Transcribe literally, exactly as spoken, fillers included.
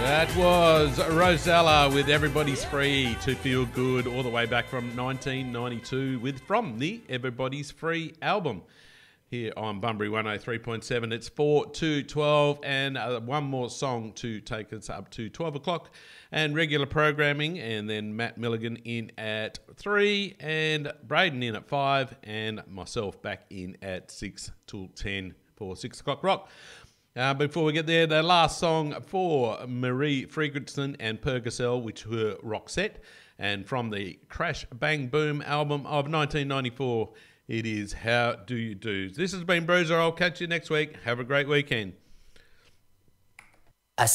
That was Rosella with Everybody's Free to Feel Good, all the way back from nineteen ninety-two with from the Everybody's Free album. Here on Bunbury one oh three point seven, it's four to twelve, and uh, one more song to take us up to twelve o'clock and regular programming, and then Matt Milligan in at three, and Braden in at five, and myself back in at six till ten for six o'clock rock. Uh, before we get there, the last song for Marie Fredriksson and Pergacel, which were Roxette, and from the Crash Bang Boom album of nineteen ninety-four, it is How Do You Do. This has been Bruiser. I'll catch you next week. Have a great weekend.